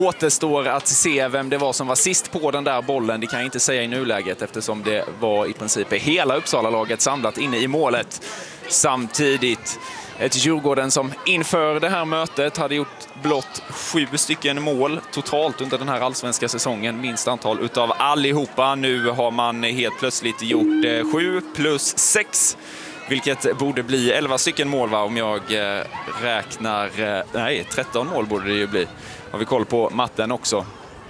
Återstår att se vem det var som var sist på den där bollen. Det kan jag inte säga i nuläget eftersom det var i princip hela Uppsala-laget samlat inne i målet. Samtidigt ett Djurgården som inför det här mötet hade gjort blott 7 stycken mål totalt under den här allsvenska säsongen. Minst antal utav allihopa. Nu har man helt plötsligt gjort 7 plus 6. Vilket borde bli 11 stycken mål, va? Om jag räknar... Nej, 13 mål borde det ju bli. Har vi koll på matten också.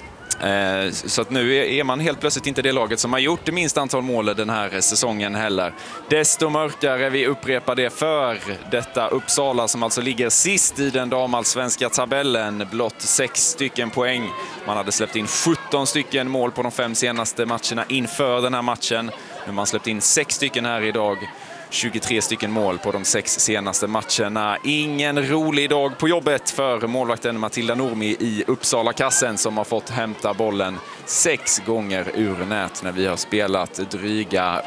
Så att nu är man helt plötsligt inte det laget som har gjort det minst antal mål den här säsongen heller. Desto mörkare, vi upprepar det, för detta Uppsala som alltså ligger sist i den damallsvenska tabellen. Blott 6 stycken poäng. Man hade släppt in 17 stycken mål på de 5 senaste matcherna inför den här matchen. Nu har man släppt in 6 stycken här idag. 23 stycken mål på de 6 senaste matcherna. Ingen rolig dag på jobbet för målvakten Matilda Normi i Uppsala-kassen som har fått hämta bollen 6 gånger ur nät när vi har spelat dryga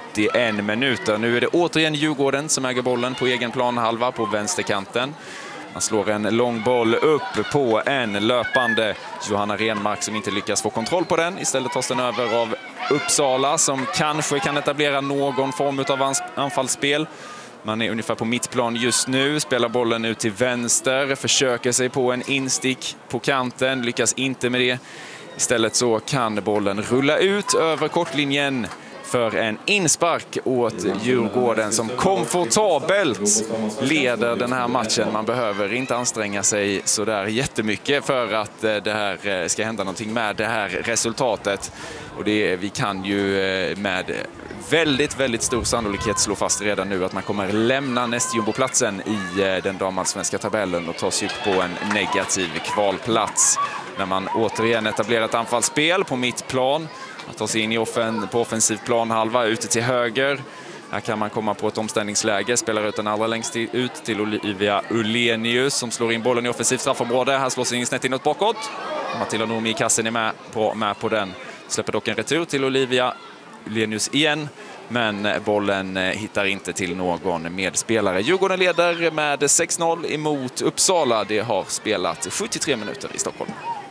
71 minuter. Nu är det återigen Djurgården som äger bollen på egen planhalva på vänsterkanten. Man slår en lång boll upp på en löpande Johanna Renmark som inte lyckas få kontroll på den. Istället tas den över av Uppsala som kanske kan etablera någon form av anfallsspel. Man är ungefär på mittplan just nu, spelar bollen ut till vänster, försöker sig på en instick på kanten, lyckas inte med det. Istället så kan bollen rulla ut över kortlinjen för en inspark åt Djurgården som komfortabelt leder den här matchen. Man behöver inte anstränga sig så där jättemycket för att det här ska hända någonting med det här resultatet. Och vi kan ju med väldigt, väldigt stor sannolikhet slå fast redan nu att man kommer lämna nästjumboplatsen i den damallsvenska tabellen och ta sig upp på en negativ kvalplats. När man återigen etablerar ett anfallsspel på mittplan. Att ta sig in på offensiv planhalva ute till höger. Här kan man komma på ett omställningsläge. Spelar ut den allra längst ut till Olivia Ullenius som slår in bollen i offensivt straffområde. Här slås in snett inåt bakåt. Matilda Normi i kassen är med på den. Släpper dock en retur till Olivia Ullenius igen. Men bollen hittar inte till någon medspelare. Djurgården leder med 6-0 emot Uppsala. Det har spelat 73 minuter i Stockholm.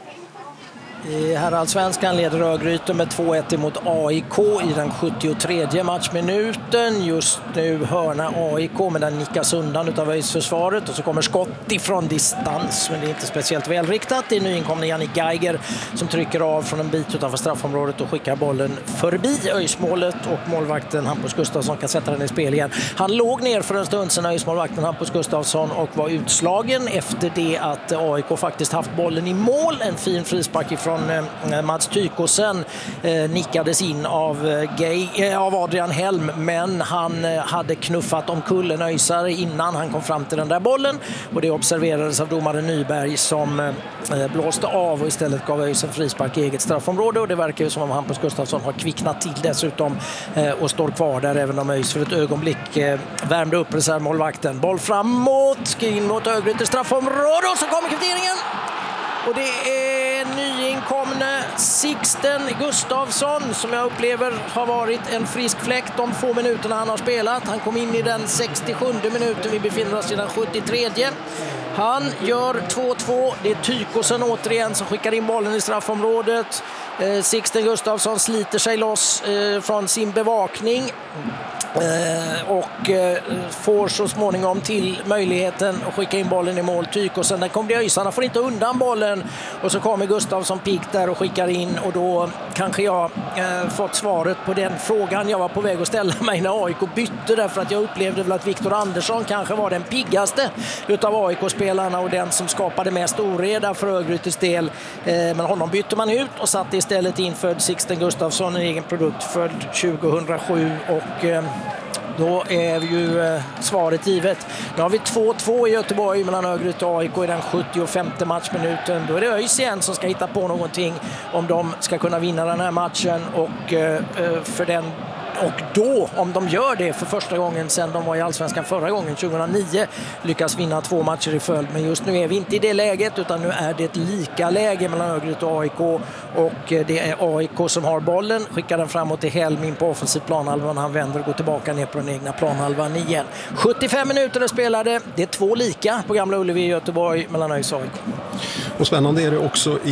I herrallsvenskan leder Örgryte med 2-1 emot AIK i den 73:e matchminuten. Just nu hörna AIK, men den nickas undan utav Öjsförsvaret och så kommer skott ifrån distans, men det är inte speciellt välriktat. Det är nyinkomna Jannik Geiger som trycker av från en bit utanför straffområdet och skickar bollen förbi Öjsmålet och målvakten Hampus Gustafsson kan sätta den i spel igen. Han låg ner för en stund sedan, Öjsmålvakten Hampus Gustafsson, och var utslagen efter det att AIK faktiskt haft bollen i mål. En fin frispark ifrån Mats Tykosen nickades in av Adrian Helm, men han hade knuffat omkull en öjsare innan han kom fram till den där bollen, och det observerades av domare Nyberg som blåste av och istället gav öjs en frispark i eget straffområde, och det verkar ju som om Hampus Gustafsson har kvicknat till dessutom och står kvar där, även om öjs för ett ögonblick värmde upp reservmålvakten. Boll framåt, in mot Örgryte straffområde, och så kommer kvitteringen. Och det är nyinkomne Sixten Gustafsson som jag upplever har varit en frisk fläkt de få minuterna han har spelat. Han kom in i den 67:e minuten, vi befinner oss i den 73:e. Han gör 2-2. Det är Tykosen återigen som skickar in bollen i straffområdet. Sixten Gustafsson sliter sig loss från sin bevakning och får så småningom till möjligheten att skicka in bollen i mål. Tykosen, den kommer bli öjsarna, får inte undan bollen, och så kommer Gustafsson pigg där och skickar in, och då kanske jag fått svaret på den frågan jag var på väg att ställa mig när AIK bytte, därför att jag upplevde väl att Viktor Andersson kanske var den piggaste utav AIK-spelarna och den som skapade mest oreda för Örgrytes del, men honom bytte man ut och satte istället infödd Sixten Gustafsson, en egen produkt född 2007, och då är ju svaret givet. Nu har vi 2-2 i Göteborg mellan Örgryte och AIK i den 75:e matchminuten. Då är det ÖIS igen som ska hitta på någonting om de ska kunna vinna den här matchen, och då, om de gör det för första gången sedan de var i Allsvenskan förra gången, 2009, lyckas vinna 2 matcher i följd. Men just nu är vi inte i det läget, utan nu är det ett lika läge mellan Örgryte och AIK, och det är AIK som har bollen, skickar den framåt till Helm in på offensiv planhalvan. Han vänder och går tillbaka ner på den egna planhalvan igen. 75 minuter är spelade. Det är 2 lika på Gamla Ullevi i Göteborg mellan ÖIS och AIK. Och spännande är det också